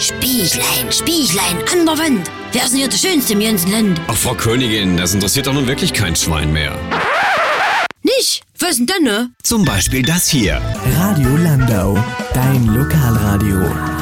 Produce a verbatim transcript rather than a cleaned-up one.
Spiechlein, Spiechlein, an der Wand. Wer ist denn hier der Schönste im ganzen Land? Ach, Frau Königin, das interessiert doch nun wirklich kein Schwein mehr. Nicht? Was denn denn, ne? Zum Beispiel das hier. Radio Landau, dein Lokalradio.